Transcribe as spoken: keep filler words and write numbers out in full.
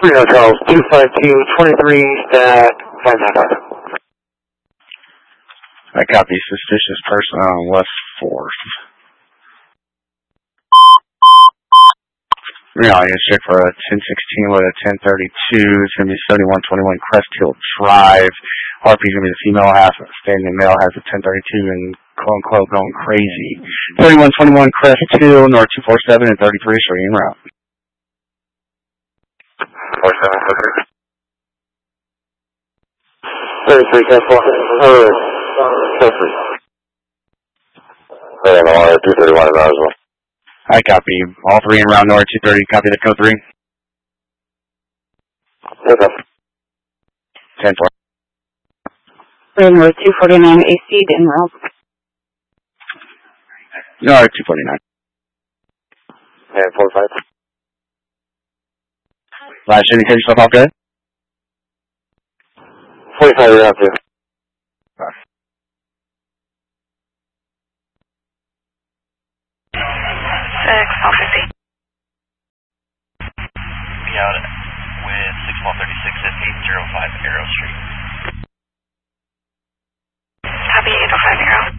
Reno Charles, two five two, twenty-three, stat, five nine five. I copy. Suspicious person on West fourth. Reno, I'm going to check for a ten sixteen with a ten thirty-two. It's going to be seventy-one twenty-one Crest Hill Drive. R P is going to be the female half. Standing male has a ten thirty-two and quote unquote going crazy. thirty-one twenty-one Crest Hill, North two forty-seven and thirty-three, showing en route. forty-seven, thirty-three. thirty-three, cancel. Or, thirty-three. Hey, M L R, two thirty-one in Roswell. I copy. All three en route, North two thirty. Copy the code three. Okay. ten four. North two forty-nine, A C, en route. North two forty-nine. And forty-five. Last, should you take yourself off good? forty-five, you're out too. six, all fifty. Be out with six one thirty-six at eight oh five Arrow Street. Copy, eight oh five Arrow.